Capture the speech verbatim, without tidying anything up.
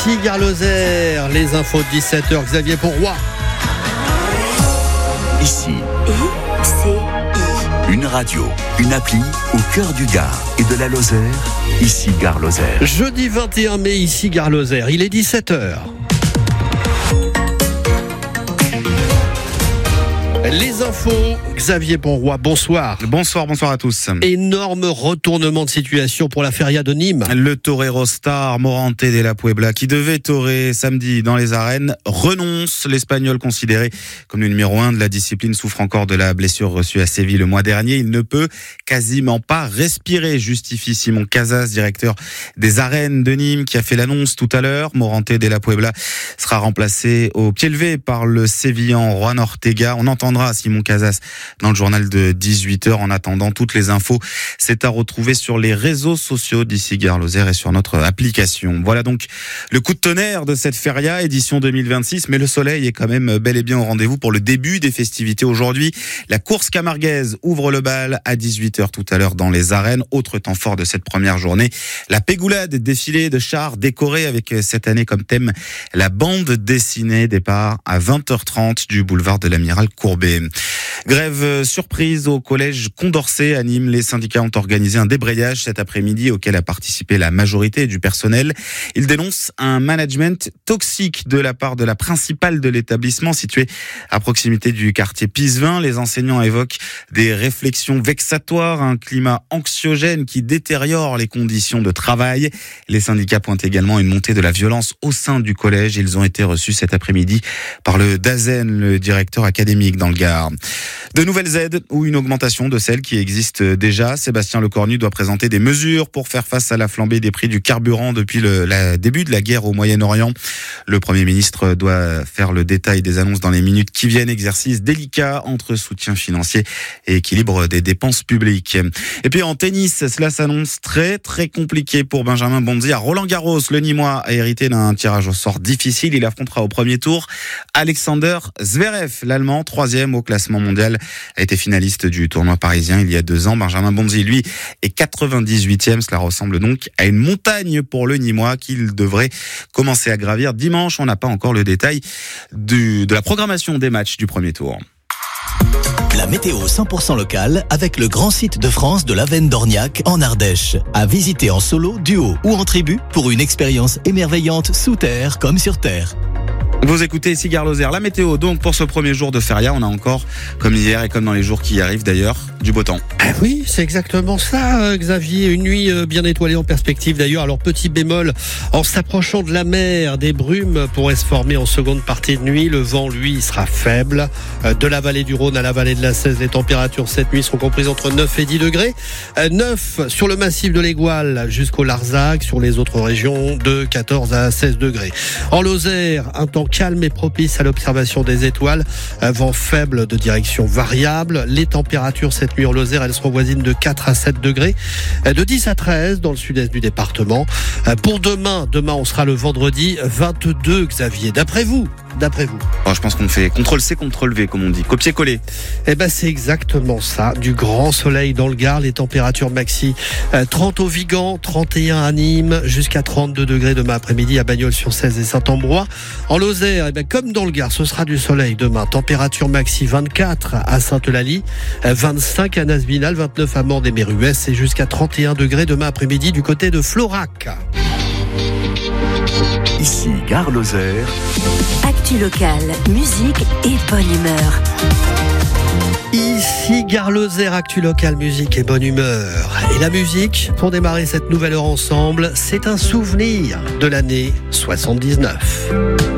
Ici Gare Lozère, les infos de dix-sept heures, Xavier Pourroy. Ici, I C I. une radio, une appli au cœur du Gard et de la Lozère. Ici Gare Lozère. Jeudi vingt et un mai, ici Gare Lozère, il est dix-sept heures. Les infos, Xavier Pourroy, bonsoir. Bonsoir, bonsoir à tous. Énorme retournement de situation pour la feria de Nîmes. Le torero star Morante de la Puebla, qui devait torer samedi dans les arènes, renonce. L'Espagnol, considéré comme le numéro un de la discipline, souffre encore de la blessure reçue à Séville le mois dernier. Il ne peut quasiment pas respirer, justifie Simon Casas, directeur des arènes de Nîmes, qui a fait l'annonce tout à l'heure. Morante de la Puebla sera remplacé au pied levé par le Sévillan Juan Ortega. On entendra Simon Casas dans le journal de dix-huit heures. En attendant, toutes les infos, c'est à retrouver sur les réseaux sociaux d'ici Gare Lozère et sur notre application. Voilà donc le coup de tonnerre de cette feria édition deux mille vingt-six, mais le soleil est quand même bel et bien au rendez-vous pour le début des festivités aujourd'hui. La course camarguaise ouvre le bal à dix-huit heures tout à l'heure dans les arènes. Autre temps fort de cette première journée, la pégoulade, défilé de chars décorés avec cette année comme thème la bande dessinée. Départ à vingt heures trente du boulevard de l'Amiral Courbet. Grève surprise au collège Condorcet à Nîmes. Les syndicats ont organisé un débrayage cet après-midi auquel a participé la majorité du personnel. Ils dénoncent un management toxique de la part de la principale de l'établissement situé à proximité du quartier Pisevin. Les enseignants évoquent des réflexions vexatoires, un climat anxiogène qui détériore les conditions de travail. Les syndicats pointent également une montée de la violence au sein du collège. Ils ont été reçus cet après-midi par le DAZEN, le directeur académique dans le Gard. De nouvelles aides ou une augmentation de celles qui existent déjà. Sébastien Lecornu doit présenter des mesures pour faire face à la flambée des prix du carburant depuis le la, début de la guerre au Moyen-Orient. Le Premier ministre doit faire le détail des annonces dans les minutes qui viennent. Exercice délicat entre soutien financier et équilibre des dépenses publiques. Et puis en tennis, cela s'annonce très très compliqué pour Benjamin Bonzi à Roland-Garros. Le Nîmois a hérité d'un tirage au sort difficile. Il affrontera au premier tour Alexander Zverev, l'Allemand, troisième au classement mondial, a été finaliste du tournoi parisien il y a deux ans. Benjamin Bonzi, lui, est quatre-vingt-dix-huitième. Cela ressemble donc à une montagne pour le Nîmois qu'il devrait commencer à gravir dimanche. On n'a pas encore le détail du, de la programmation des matchs du premier tour. La météo cent pour cent locale avec le grand site de France de l'Avenne d'Orniac en Ardèche. À visiter en solo, duo ou en tribu pour une expérience émerveillante sous terre comme sur terre. Vous écoutez ici Gare Lozère, la météo. Donc pour ce premier jour de feria, on a encore, comme hier et comme dans les jours qui arrivent d'ailleurs, du beau temps. Ah oui, c'est exactement ça, Xavier. Une nuit bien étoilée en perspective d'ailleurs. Alors petit bémol, en s'approchant de la mer, des brumes pourraient se former en seconde partie de nuit. Le vent, lui, sera faible. De la vallée du Rhône à la vallée de la Cèze, les températures cette nuit seront comprises entre neuf et dix degrés. neuf sur le massif de l'Aiguale jusqu'au Larzac. Sur les autres régions, de quatorze à seize degrés. En Lozère, un temps calme et propice à l'observation des étoiles. Un vent faible de direction variable. Les températures cette nuit en Lozère, elles seront voisines de quatre à sept degrés. De dix à treize dans le sud-est du département. Pour demain, demain on sera le vendredi vingt-deux, Xavier. D'après vous D'après vous Alors, je pense qu'on fait contrôle C, contrôle V, comme on dit. Copier-coller. Eh ben, c'est exactement ça. Du grand soleil dans le Gard. Les températures maxi. trente au Vigan, trente et un à Nîmes, jusqu'à trente-deux degrés demain après-midi à Bagnols-sur-Cèze et Saint-Ambrois. En Lozère, eh ben, comme dans le Gard, ce sera du soleil demain. Température maxi vingt-quatre à Sainte-Eulalie, vingt-cinq à Nasbinal, vingt-neuf à Mort-des-Méruès et jusqu'à trente et un degrés demain après-midi du côté de Florac. Ici Gare Lozère. Actu locale, musique et bonne humeur. Ici Gare Lozère, actu locale, musique et bonne humeur. Et la musique, pour démarrer cette nouvelle heure ensemble, c'est un souvenir de l'année soixante-dix-neuf.